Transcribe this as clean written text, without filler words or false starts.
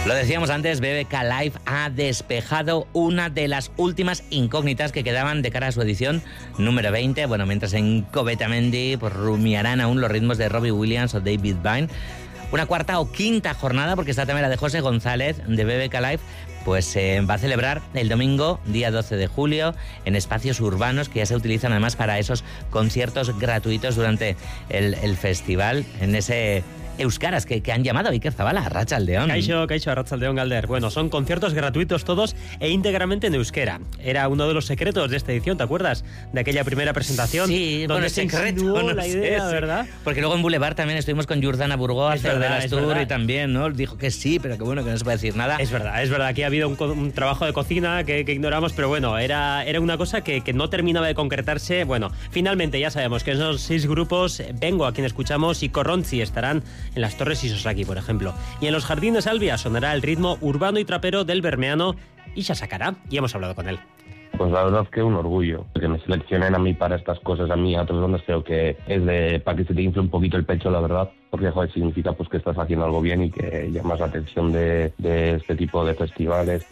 Lo decíamos antes, BBK Live ha despejado una de las últimas incógnitas que quedaban de cara a su edición número 20. Bueno, mientras en Covetamendi pues rumiarán aún los ritmos de Robbie Williams o David Byrne. Una cuarta o quinta jornada, porque está también la de José González de BBK Live, pues se va a celebrar el domingo, día 12 de julio, en espacios urbanos que ya se utilizan además para esos conciertos gratuitos durante el festival, en ese Euskaraz que han llamado Iker Zabala, Arratsaldeon. Kaixo, Arratsaldeon, Galder. Bueno, son conciertos gratuitos todos e íntegramente en euskera. Era uno de los secretos de esta edición, ¿te acuerdas? De aquella primera presentación. Sí, donde se insinuó la idea, ¿verdad? Porque luego en Boulevard también estuvimos con Jordana Burgó, hacer de las Tour, y también, ¿no? Dijo que sí, pero que bueno, que no se puede decir nada. Es verdad. Aquí ha habido un trabajo de cocina que ignoramos, pero bueno, era una cosa que no terminaba de concretarse. Bueno, finalmente ya sabemos que esos 6 grupos, Bengo, a quien escuchamos, y Corronzi estarán en las Torres y Sosaki, por ejemplo. Y en los Jardines Albia sonará el ritmo urbano y trapero del bermeano Isha Sacará, y hemos hablado con él. Pues la verdad es que un orgullo que me seleccionen a mí para estas cosas, a mí a otros donde creo que es para que se te infle un poquito el pecho, la verdad, porque joder, significa pues que estás haciendo algo bien y que llamas la atención de este tipo de festivales.